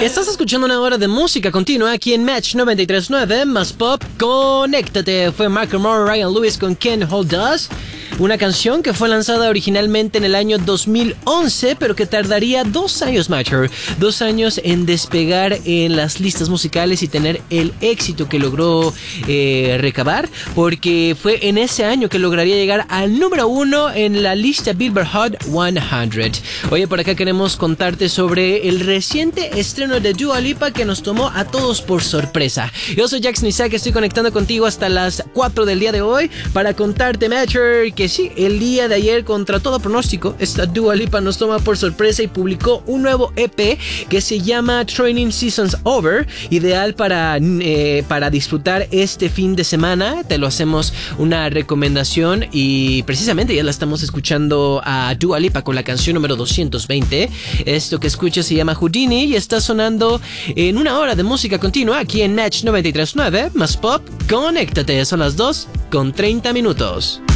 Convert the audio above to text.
Estás escuchando una hora de música continua aquí en Match 93.9 más Pop. Conéctate. Fue Macklemore, Ryan Lewis con Can't Hold Us. Una canción que fue lanzada originalmente en el año 2011, pero que tardaría 2 años, Matcher. 2 años en despegar en las listas musicales y tener el éxito que logró recabar, porque fue en ese año que lograría llegar al número 1 en la lista Billboard Hot 100. Oye, por acá queremos contarte sobre el reciente estreno de Dua Lipa que nos tomó a todos por sorpresa. Yo soy Jax Nizak, estoy conectando contigo hasta las 4 del día de hoy para contarte, Matcher, que sí, el día de ayer, contra todo pronóstico, esta Dua Lipa nos toma por sorpresa y publicó un nuevo EP que se llama Training Seasons Over, ideal para disfrutar este fin de semana. Te lo hacemos una recomendación y precisamente ya la estamos escuchando a Dua Lipa con la canción número 220. Esto que escuchas se llama Houdini y está sonando en una hora de música continua aquí en Match 93.9 más Pop. Conéctate, son las 2:30.